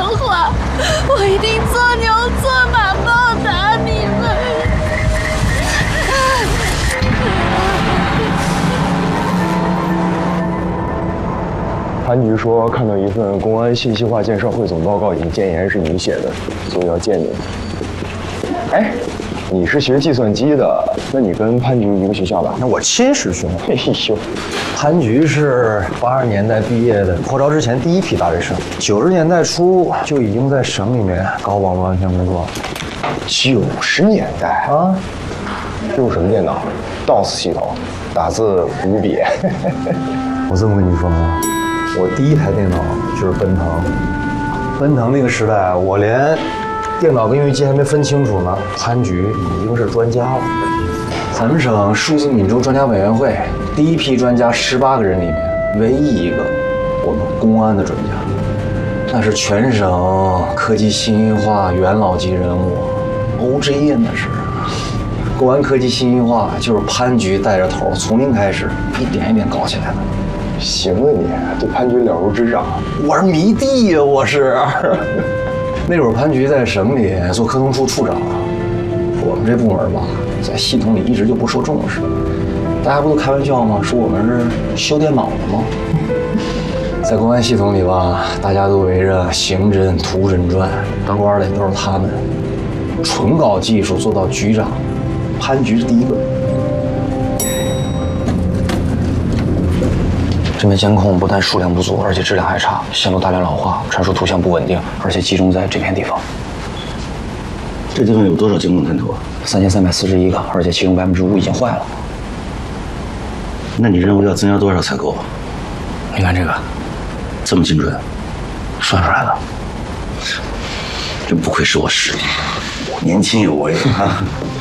话，我一定做牛做马报答你们。 潘局说看到一份公安信息化建设汇总报告，引建言是你写的，所以要见你。哎，你是学计算机的，那你跟潘局一个学校吧？ 那我亲师兄。 哎呦， 潘局是80年代毕业的，扩招之前第一批大学生，90年代初就已经在省里面搞网络安全工作了。 90年代啊， 用什么电脑 ？DOS 系统，打字无笔。 我这么跟你说啊，我第一台电脑就是奔腾。奔腾那个时代，我连电脑跟游戏机还没分清楚呢，潘局已经是专家了。咱们省数字闽州专家委员会第一批专家18个人里面，唯一一个我们公安的专家，那是全省科技信息化元老级人物 ，OJ 呀，那是。公安科技信息化就是潘局带着头，从零开始，一点一点搞起来的。 行啊你，对潘局了如指掌。 我是迷弟呀，我是。那会儿潘局在省里做科通处处长，我们这部门吧，在系统里一直就不受重视。大家不都开玩笑吗？说我们是修电脑的吗？在公安系统里吧，大家都围着刑侦、图侦转，当官的也都是他们。纯搞技术做到局长，潘局是第一个。这边监控不但数量不足，而且质量还差，线路大量老化，传输图像不稳定，而且集中在这片地方。 这地方有多少监控探头啊 ？3341个，而且其中5%已经坏了。 那你任务要增加多少才够？ 你看这个， 这么精准， 算出来的。 真不愧是我师弟，年轻有为啊！